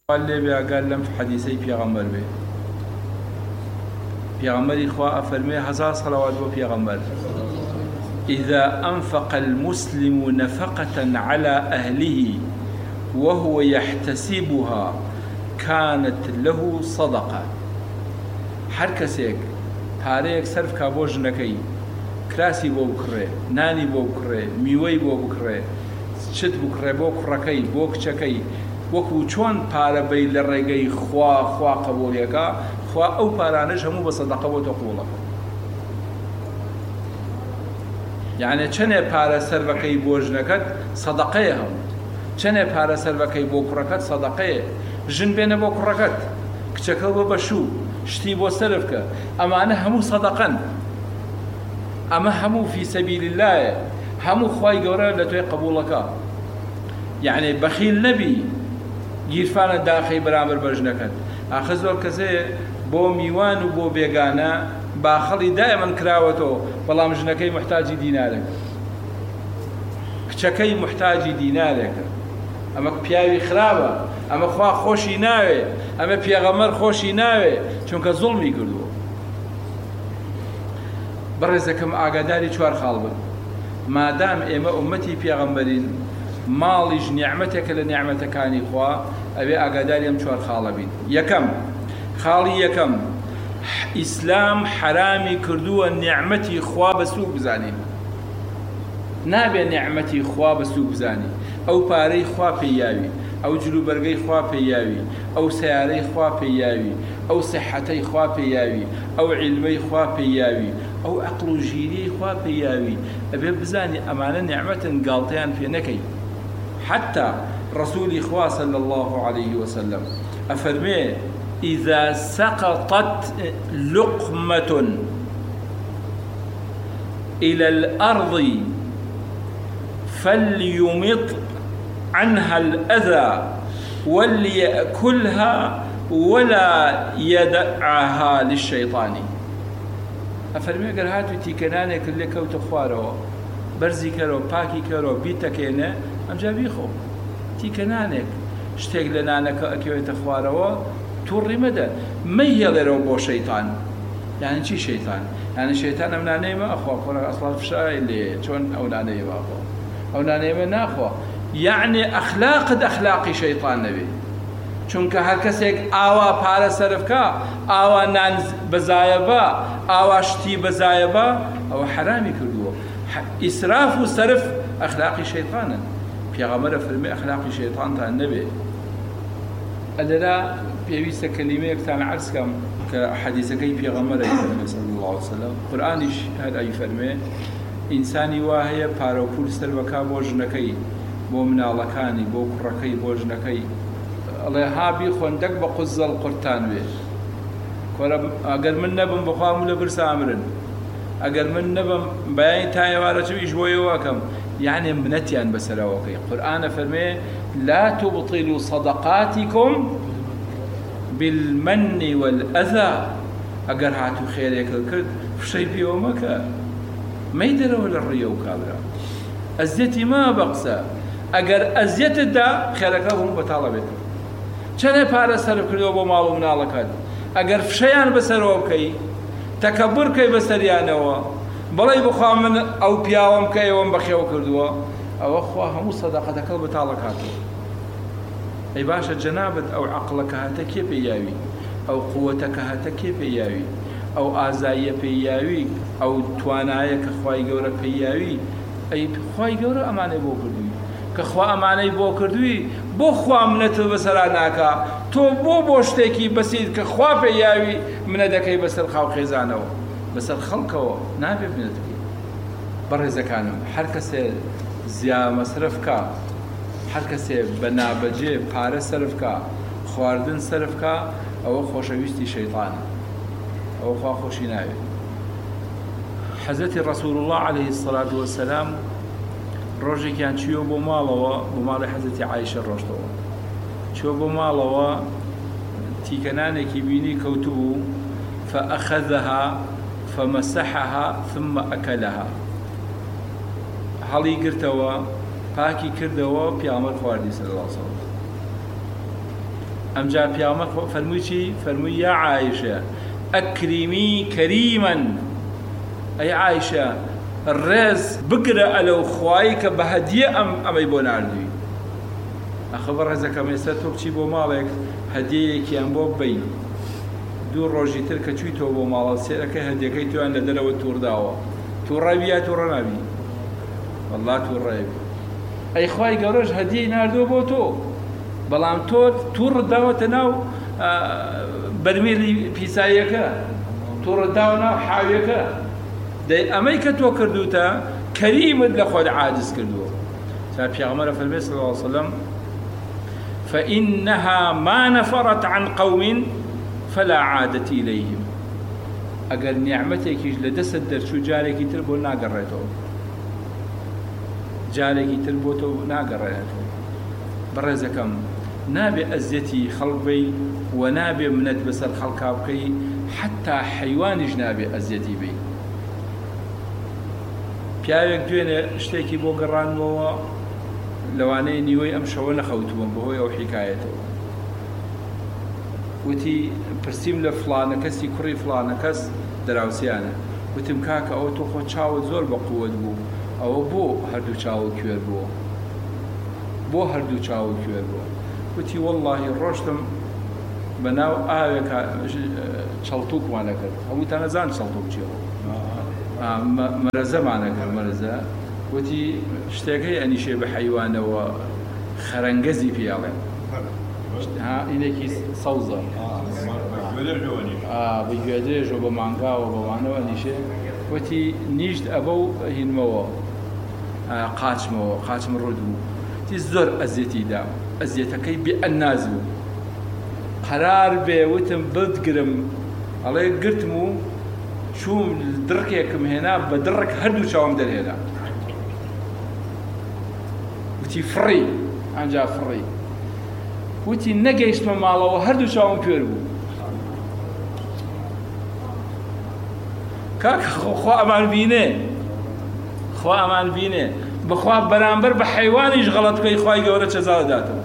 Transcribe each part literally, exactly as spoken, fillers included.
قال لي بأقال لم في حديثي بيغمبر به بيغمبر إخوة أفرمي هزار صلوات بيغمبر إذا أنفق المسلم نفقة على أهله وهو يحتسبها كانت له صدقة. هر کەسێک پارەیەک سەرف کا بۆ ژنەکەی، کراسی بۆ بکڕێ، نانی بۆ بکڕێ، میوەی بۆ بکڕێ، چت بکڕێ بۆ کوڕەکەی، بۆ کچەکەی، وەکو چۆن پارە بەی لە ڕێگەی خوا خوا قبوڵیەکە، خوا ئەو پارانەش هەموو بە سەدەقە بۆ تۆ قبوڵەکە. یعنی چەندێ پارە سەرڤەکەی بۆ ژنەکەت سەدەقەیە، هەموو چەندێ پارە سەرڤەکەی بۆ کوڕەکەت سەدەقەیە. ژن بێنە بۆ کوڕەکەت، کچەکە بۆ بەشوو، شتی بۆ سەرفکە، ئەمانە هەموو سەدەقەن، ئەمە هەموو فی سەبیل اللهە، هەموو خوای گەورە لە توێ قبوڵەکە. یعنی بەخیل نەبی گیرفانە داخەی بەرامبەر بە ژنەکەت. ئاخە زۆر کەسەیە بۆ میوان و بۆ بێگانە باخەڵی دایمەن کراوەتەوە، بەڵام ژنەکەی محتاجی دینارێکە، کچەکەی محتاجی دینارێکە. ئەمە پیاوی خراپە، ئەمە خوا خۆشی ناوێ، ئەمە پێغەمبەر خۆشی ناوێ، چونکە زوڵمی کردووە. بەڕێزەکەم ئاگاداری چوار خاڵ بن. مادام ئێمە ئومەتی پێغەمبەرین، ماڵیش نیعمەتێکە لە نیعمەتەکانی خوا، ئەوێ ئاگاداری ئەم چوار خاڵە بین. یەکەم، خاڵی یەکەم، ئیسلام حرامی کردووە نیعمەتی خوا بە سووک بزانین. نابێ نیعمەتی خوا بە سووک بزانی. ئەو پارەی خوا پێیاوی، ئەو جلوبەرگەی خوا پێیاوی، ئەو سیارەی خوا پێیاوی، ئەو سیحەتەی خوا پێیاوی، ئەو عیلمەی خوا پێیاوی، ئەو عەقڵ و ژیریی خوا پێیاوی. ئەبێ بزانی ئەمانە نیعمەتن، گاڵتەیان پێ نەکەی. حتى رسول خوا صلى الله عليه وسلم أفرمي إذا سقطت لقمة إلى الأرض فليمط عنها الأذى وليأكلها ولا يدعها للشيطان. أفرمي قال هاتو تيكناني كل كوت خوارو برزي كرو باكي كرو بيتكينه ئەمجا بیخۆ تیکەنانێک شتێک لە نانەکە ئەکەوێتە خوارەوە تووڕی مەدە، مەیهێڵێرەوە بۆ شەیتان. یعنی چی شەیتان؟ یعنی شەیتان ئەم نانەیەمە ئەخوا، خۆرە ئەسڵان فشای لێ چۆن ئەو نانەیە بخۆ، ئەو نانەیەمە ناخۆ. یعنی ئەخلاقت ئەخلاقی شەیتان نەبێ، چونکە هەر کەسێک ئاوا پارە سەرفکە، ئاوا نان بەزایە بە، ئاوا شتی بەزایە بە، ئەوە حرامی کردووە. ئیسراف و سەرف ئەخلاقی شەیتانن. پێغەمبەر فەرمێ ئەخلاقی شەیتانتان نەبێ. ئەلێرا پێویستە کەلیمەیەکتان عەرز کەم کە حەدیثەکەی پێغەمبەرە فەرمێ صلی الله علیه وسلم. قورئانیش هەر ئەی فەرمێ ئینسانی وا هەیە پارە و پول سەربەکا بۆ ژنەکەی، بۆ مناڵەکانی، بۆ کوڕەکەی، بۆ ژنەکەی. ئەڵێ ها بیخۆن دەک بە قوزەڵ قورتان وێ. کۆرە ئەگەر من نەبم بەخوا هەموو لە برسا ئەمرن، ئەگەر من نەبم بەیانی تا ئێوارە چ ئیش بۆیە واکەم. يعني منتيان بسراوكي. قرآن فرمي لا تبطلوا صدقاتكم بالمن والأذى. أجر هاتو خيرك الكرد فشي بيومك ما يدروا للريو كابرا أزيتي ما بقسى. أجر أزيت دا خيرك هم بطالبته. چنه پارە سەرف کردەوە بۆ ماڵ و مناڵەکەت، ئەگەر فشەیان بەسەرەوە بکەی، تەکەببر کەی بەسەریانەوە، بەڵێ بخوا من ئەو پیاوەم کە ئێوەم بەخێو کردووە، ئەوە خوا هەموو سەدەقەتەکە بەتاڵەکاتەوە. ئەی باشە جەنابەت ئەو عەقڵەکە هاتە کێ پێیاوی، ئەو قووەتەکە هاتە کێ پێیاوی، ئەو ئازاییە پێیاوی، ئەو توانایە کە خوای گەورە پێیاوی. ئەی خوای گەورە ئەمانەی بۆ کردووی، کە خوا ئەمانەی بۆ کردووی، بۆ خوا منەتت بەسەرا ناکا، تۆ بۆ بۆ شتێکی بەسیت کە خوا پێیاوی منە دەکەی بەسەر خاو خێزانەوە، بەسەر خەڵکەوە نابێ منەتەکەی. بەڕێزەکانم، هەر کەسێ زیا مەسرفکە، هەر کەسێ بە نابەجێ پارە سەرفکە، خواردن سەرفکە، ئەوە خۆشەویستی شەیطانە، ئەوە خوا خۆشی ناوێت. حەزەتی ڕەسوول الله عەلەیهی السەڵاتو وەسەلام ڕۆژێکیان چیوە بۆ ماڵەوە، بۆ ماڵی حەزەتی عایشە ڕۆشتەوە، چیوە بۆ ماڵەوە، تیکەنانێکی بینی کەوتوبوو، فأخذها فمسحها ثم أكلها. هەڵی گرتەوە، پاکی کردەوە، پیامبەر خواردی صلی الله علیه وسلم. ئەمجا پیامە فەرمووی چی؟ فەرمووی یا عایشە ئەکریمی کەریمەن، ئەی عایشە ڕێز بگرە ئەلەو خوایی کە بە هەدیە ئەم ئەمەی بۆ ناردووی. ئەخە بە ڕێزەکەم ئێستا تۆ بچی بۆ ماڵێک هەدیەیەکیان بۆ ببەین، دوو ڕۆژی تر کە چوویتەوە بۆ ماڵە سێرەکەی هەدیەکەی تویان لە دەرەوە تووڕداوە، تووڕەوی یا تووڕە نابی؟ وەڵڵا تووڕەوی. ئەی خوای گەورەش هەدیەی ناردووە بۆ تۆ، بەڵام تۆ تووڕت داوەتە ناو بەرمێلی پیساییەکە، تووڕت داوە ناو حاویەکە. دەی ئەمەی کە تۆ کردوتە کەریمت لە خۆت عاجز کردووە. تا پیغمبر فەرمێ صلی الله علیه وسلم فإنها ما نفرت عن قوم فلا عادة إليهم. ئەگەر نیعمەتێکیش لە دەستت دەرچوو جارێکی تر بۆ ناگەڕێتەوە، جارێکی تر بۆ تۆ ناگەڕێتەوە. بەڕێزەکەم نابێ ئەزیەتی خەڵک بی و نابێ منەت بەسەر خەڵکا بکەی، حتا حەیوانیش نابێ ئەزیەتی بی. پیاوێک دوێنێ شتێکی بۆ گەڕانەوە لەوانەیە نیوەی ئەم شەوە نەخەوتووەم بەهۆی ئەو حیکایەتەوە. وتی پرسییم لە فڵانە کەسی کوڕی فڵانە کەس دراوسیانە، وتم کاکە ئەوە تۆ خۆ چاوت زۆر بە قووەت بوو، ئەوە بۆ هەردوو چاوت کوێر بووە؟ بۆ هەردوو چاوت کوێر بووە؟ وتی وەڵڵاهی ڕۆشتم بەناو ئاوێکە چەڵتووکمانە کرد، هەمووتان نەزان چەڵتووک چیەوە، مەرەزەمانە کرد مەرەزە. وتی شتێکەی ئەنیشێ بە حەیوانەوە خەرەنگەزی پیاڵێن، ئینێکی سەوزە بە گوێدرێژ و بە مانگاوە بەوانەوە ئەنیشێ. وتی نیشت ئەبە و هینمەوە قاچمەوە، قاچم ڕوود بوو. تی زۆر ئەزیەتی دا، ئەزیەتەکەی بێئەناز بوو. قەرار بێ وتم بگرم، ئەڵێ گرتم و چووم دڕکێکم هێنا، بە دڕک هەردوو چاوم دەرهێنا. وتی فڕی، ئەنجا فڕی. وتی نەگەیشتمە ماڵەوە هەردوو چاوم کوێر بوو. کاکە خوا ئەمان بینێ، خوا ئەمان بینێ، بخوا بەرامبەر بە حەیوانیش غەڵەت بکەی خوای گەورە جەزا دەداتەوە.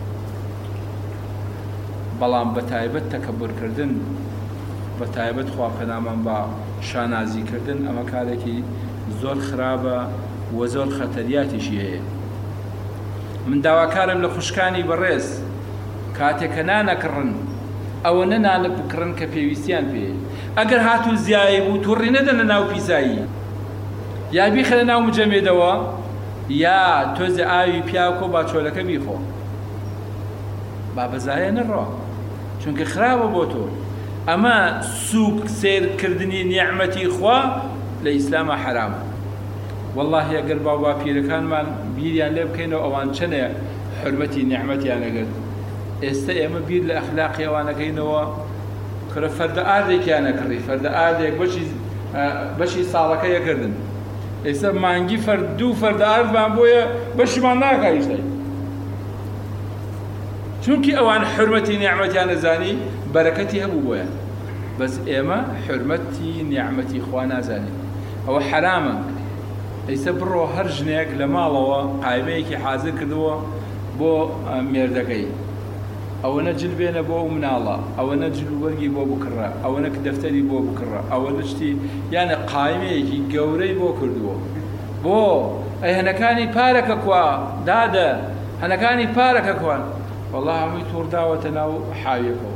بەڵام بە تایبەت تەکەببرکردن، بە تایبەت خواپەنامان بە شانازیکردن، ئەمە کارێکی زۆر خراپە و زۆر خەتەریاتیشی هەیە. من داواکارم لە خوشکانی بەڕێز کاتێکە نانەکڕن، ئەوە نەنانە بکڕن کە پێویستیان پێ. ئەگەر هاتوو زیایی بوو تووڕی نەدەن لە ناو پیسایی، یا بیخە لە ناو مجەمێدەوە، یا تۆزە ئاوی پیاوکۆ با چۆلەکە بیخۆ، با بەزایە نەڕۆ، چونکە خراپە بۆ تۆ. ئەمە سووک سێرکردنی نیعمەتی خوا لە ئیسلامە حرامە. واللهی ئەگەر باوبا پیرەکانمان بیریان لێ بکەینەوە ئەوان چەنێ حرمەتی نیعمەتیان ئەگرت. ئێستا ئێمە بیر لە ئەخلاقی ئەوانەکەینەوە کە فەردە ئاردێکیان نەکڕی، فەردە ئاردێک بەشی ساڵەکە یەکردن. ئێستا مانگی فەرد دوو فەردە ئاردمان بۆیە بەشیمان ناکایشتای، چونکی ئەوان حرمەتی نیعمەتیان نەزانی، بەرەکەتی هەبوو بۆیان. بەس ئێمە حرمەتی نیعمەتی خوا نازانین، ئەوە حرامە. ئێستا بڕۆ هەر ژنێک لە ماڵەوە قایمەیەکی حازر کردووە بۆ مێردەکەی، ئەوە نەجل بێنە بۆ مناڵە، ئەوە نەجل وەرگی بۆ بکڕە، ئەوە نەک دەفتەری بۆ بکڕە، ئەوە نشتی یانە قایمەیەکی گەورەی بۆ کردووە. بۆ ئەی هەنەکانی پارەکە کوا دادە، هەنەکانی پارەکە کوان، وەڵڵا هەمووی تووڕداوەتە ناو حاویەکەوە.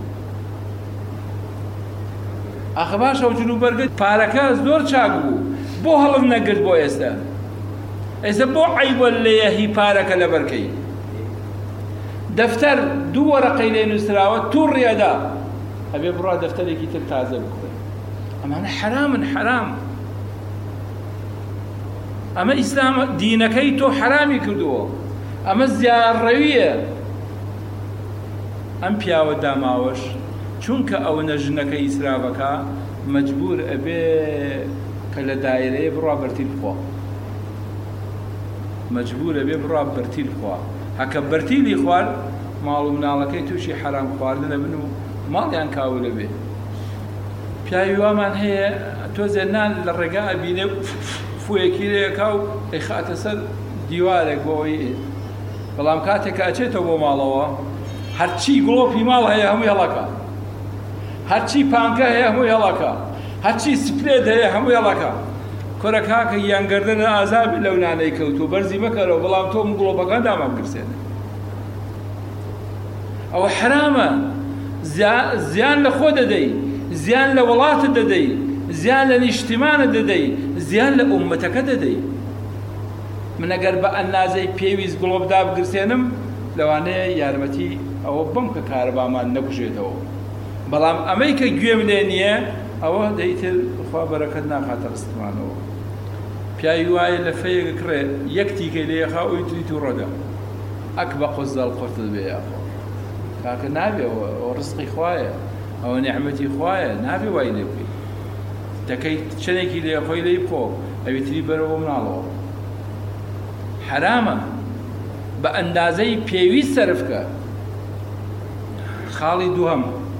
ئاخە باشە و جلوبەرگت پارەکە زۆر چاک بوو، بۆ هەڵم نەگرت بۆ ئێستا؟ ئێستا بۆ عیبە لێیە هی پارەکە لە بەرکەی دەفتەر دوو وەرەقەی لێ نووسراوە تووڕی ئەدا، ئەبێ بڕوا دەفتەرێکی تر تازە بکڕێ. ئەمانە حرامن، حرام. ئەمە ئیسلام دینەکەی تۆ حرامی کردووە، ئەمە زیارڕەویە. ئەم پیاوە داماوەش چونکە ئەوە نەژنەکە ئیسرافەکە مەجبور ئەبێ کە لە دایرەیە بڕوا بەرتیل بخوا، مەجبور ئەبێ بڕوا بەرتیل بخوا. هەکە بەرتیلی خوارد ماڵ و مناڵەکەی تووشی حرام خواردنە بن و ماڵیان کاو لەبێ. پیاوی وامان هەیە تۆزێ نان لە ڕێگا ئەبینێ فویەکی لێکا و ئەیخاتە سەر دیوارێک بۆ ئەوەی، بەڵام کاتێک ئەچێتەوە بۆ ماڵەوە هەرچی گڵۆپی ماڵ هەیە هەمووی هەڵەکە، هەرچی پانکە هەیە هەمووی هەڵەکە، هەرچی سپرێت هەیە هەمووی هەڵەکە. کۆرە کاکە یانگەردنە ئازابی لەو نانەی کەوتووە بەرزی مەکەرەوە، بەڵام تۆ گڵۆپەکان دامان بگرسێنێ. ئەوە حرامە، زیان لە خۆ دەدەی، زیان لە وڵاتت دەدەی، زیان لە نیشتیمانت دەدەی، زیان لە ئومەتەکە دەدەی. من ئەگەر بە ئەندازەی پێویست گڵۆپدا بگرسێنم لەوانەیە یارمەتی ئەوە بم کە کارەبامان نەکوژێتەوە. بەڵام ئەمەی کە گوێم لێ نییە ئەوە دەیتر خوا بەرەکەت ناخاتە ڕستمانەوە. پیاوی وایە لە فەیەک کڕێ یەک تیکەی لێ خا ئەوی توی تو ڕەدا ئەک بە قوزدەڵ قورتت بێ یاخۆ کاکە نابێ، ئەوە ڕزقی خوایە، ئەوە نیعمەتی خوایە، نابێ وای لێ بکەی. دەکەی چنێکی لێ خۆی لێی بخۆ ئەوی تری بەرەوە مناڵەوە. حرامە، بە ئەندازەی پێویست سەرف بکە. خاڵی دووهەم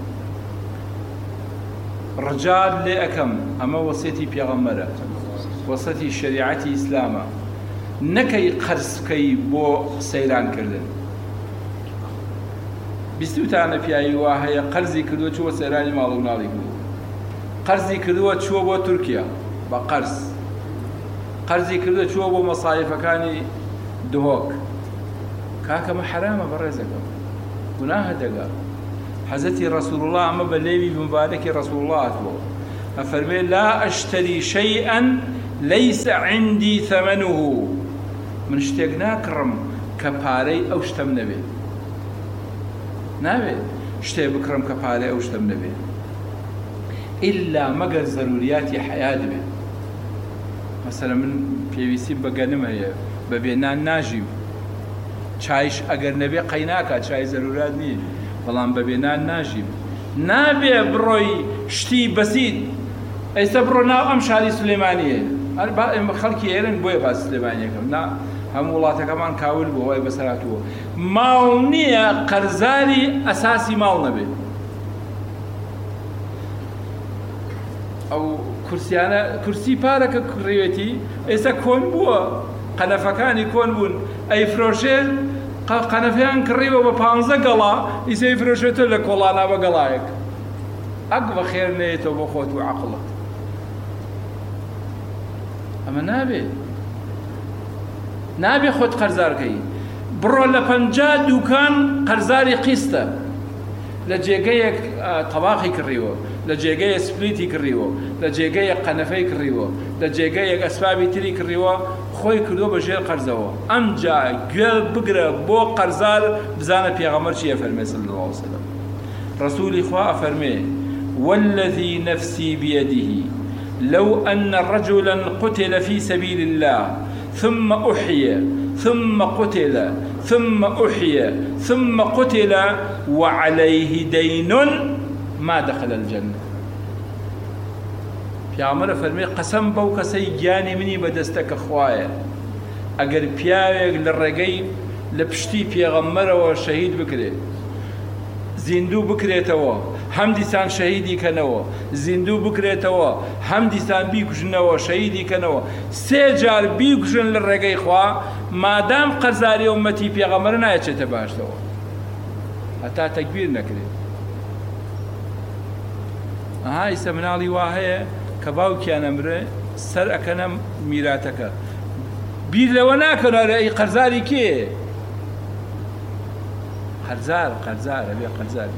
ڕجال لێ ئەەکەم، ئەمە وەسیەتی پێغەمبەرە، وەسەتی شەریعەتی ئیسلامە. نەکەی قەرز بکەی بۆ سەیرانکردن. بیستوتانە پیاوی وا هەیە قەرزی کردووە چووە سەیرانی ماڵ و ناڵی بوو، قەرزی کردووە چووە بۆ تورکیا بە قەرز، قەرزی کردووە چووە بۆ مەسایفەکانی دهۆک. کاکەمە حرامە بەڕێزەکەم، گوناهە دەگا. حەزەتی ڕەسوڵ الله ئەمە بە لێوی مبارەکی ڕەسوڵ الله هاتووە، ئەفەرمێ لا ئەشتەری شەیئا لەیسە عندی ثەمەنه، من شتێک ناکڕم کە پارەی ئەو شتەم نەبێت. ناوێت شتێ بکڕم کە پارەی ئەو شتەم نەبێت، ئیلا مەگەر زەروریاتی حەیات بێت. مەسەلەن من پێویستیم بە گەنم هەیە، بە بێنان ناژیم، چایش ئەگەر نەبێ قەی ناکات، چای زەرورات نییە، بەڵام بە بێنان ناژیم. نابێ بڕۆی شتی بەسیت ئێستا بڕۆ ناو ئەم شاری سلێمانیە، خەڵکی ئێرن بۆیە باس سلێمانیەکەم، نا هەموو وڵاتەکەمان کاول بوو وای بەسەراتووە. ماڵ نییە قەرزاری ئەساسی ماڵ نەبێت. ئەو کورسیانە کورسی پارەکە کڕێوێتی ئێستا کۆن بووە، قەنەفەکانی کۆن بوون، ئەیفرۆشێ قەنەفەیان کڕیوە بە پانزە گەڵا، ئیسە ئەیفرۆشێتە لە کۆڵانا بە گەڵایەک. ئەک بە خێر نێتەوە بۆ خۆت و عەقڵت. ئەمە نابێت، نابێ خۆت قەرزارکەی. بڕۆ لە پەنجا دووکان قەرزاری قیستە، لە جێگەیەک تەباقی کڕیوە، لە جێگەیە سپلیتی کڕیوە، لە جێگەیە قەنەفەی کڕیوە، لە جێگەیەک ئەسبابی تری کڕیوە، خۆی کردووە بەژێر قەرزەوە. ئەمجا گوێ بگرە بۆ قەرزار، بزانە پێغەمبەر چی ئەفەرمێ صلی الله علیه وسلم. ڕەسوولی خوا ئەفەرمێ والذي نفسي بيده لو أن رجلا قتل في سبيل الله ثم أحيي ثم قتل ثم أحيي ثم قتل وعليه دين ما دخل الجنة. پیامبر فرمی قسم بەو کەسەی گیانی منی بەدەستەکە خوایە، ئەگەر پیاوێک لە ڕێگەی لە پشتی پێغەمبەرەوە شەهید بکرێت، زیندوو بکرێتەوە، هەم دیسان شەهیدی کەنەوە، زیندوو بکرێتەوە، هەم دیسان بیکوژنەوە، شەهیدی کەنەوە، سێ جار بیکوژن لە ڕێگەی خوا، مادام قەرزاری ئومەتی پێغەمبەر نایەچێتە باشەوە هەتا تەکبیر نەکرێت. ئەها ئیسە مناڵی وا هەیە کە باوکیان ئەمرێ سەر ئەکەنە میراتەکە، بیر لەوە ناکەن ئەی قەرزاری کێ؟ قەرزار قەرزار ئەبێ قەرزاری.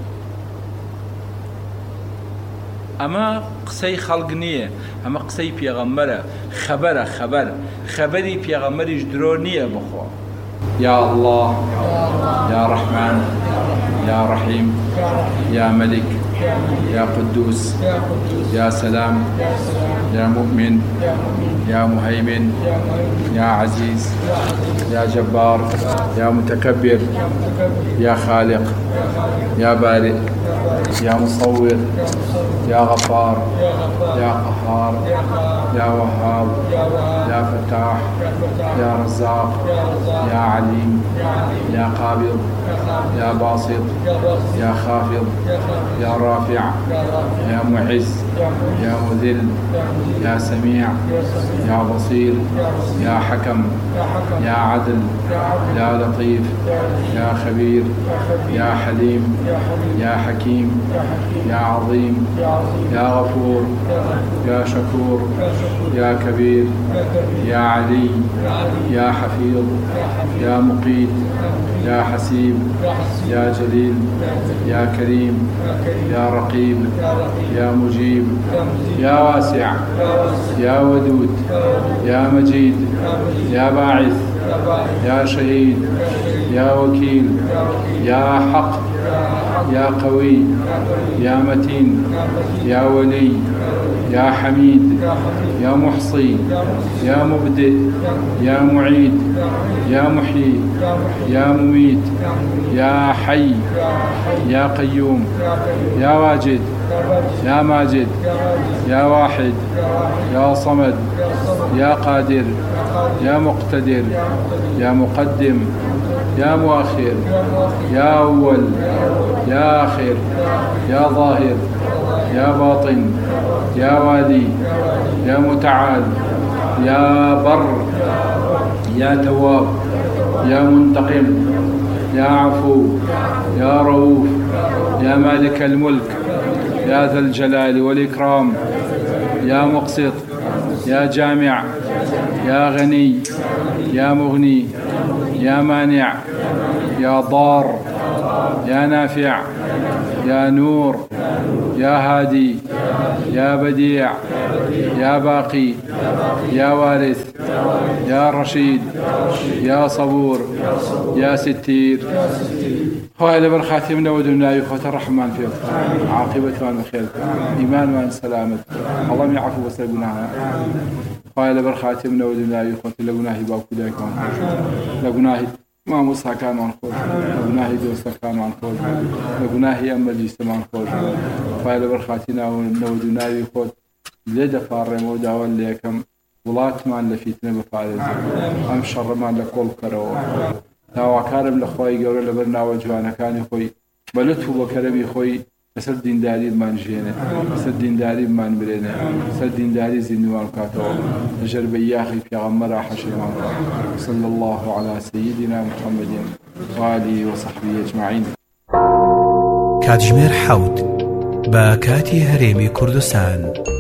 ئەمە قسەی خەڵک نییە، ئەمە قسەی پێغەمبەرە، خەبەرە، خەبەر خەبەری پێغەمبەریش درۆ نییە بخۆ. يا الله يا رحمن يا رحيم يا ملك يا قدوس يا سلام يا مؤمن يا مهيمن يا عزيز يا جبار يا متكبر يا خالق يا بارئ يا مصور يا غفار يا قهار يا وهاب يا فتاح يا رزاق يا عليم يا قابض يا باسط يا خافض يا رافع يا معز يا مذل يا سميع يا بصير يا حكم يا عدل يا لطيف يا خبير يا حليم يا حكيم يا عظيم يا غفور يا شكور يا كبير يا علي يا حفيظ يا مقيت يا حسيب يا جليل يا كريم يا رقيب يا مجيب يا واسع يا ودود يا مجيد يا باعث يا شهيد يا وكيل يا حق يا قوي يا متين يا ولي يا حميد يا محصي يا مبدئ يا معيد يا محيي يا مميت يا حي يا قيوم يا واجد يا ماجد يا واحد يا صمد يا قادر يا مقتدر يا مقدم يا مؤخر يا أول يا آخر يا ظاهر يا باطن يا والي يا متعال يا بر يا تواب يا منتقم يا عفو يا رؤوف يا مالك الملك يا ذا الجلال والإكرام يا مقسط يا جامع يا غني يا مغني يا مانع يا ضار يا نافع يا نور يا هادي يا بديع يا باقي يا وارث يا رشيد يا صبور يا ستير خواه لبر خاتمنا ودنا يخوة الرحمن فيك عاقبة وان خير إيمان وان سلامت الله يعفو وسلقناها خواه لبر خاتمنا ودنا يخوة لقناه باكو دايك وان خوش لقناه ما مصحى كان وان خوش لقناه دوستا كان وان خوش لقناه أما جيستا وان خوش خواه لبر خاتمنا ودنا يخوة لدى فارم وداوال ليكم وڵاتمان لە فیتنە بپارێزن ئەم شەڕەمان لە کۆڵ بکەرەوە داواکارم لە خوای گەورە لەبەر ناوە جوانەکانی خۆی بە لوتف و بە کەرەمی خۆی لەسەر دینداریمان ژێنێ لەسەر دینداریمان برێنێ لەسەر دینداری زیندومان بکاتەوە لەژێر بەیاخی پێغەمبەرا حەشەیمان بکات صلی الله على سيدنا محمد وآله وصحبه أجمعين. کاتژمێر حەوت بە کاتی هەرێمی کوردستان.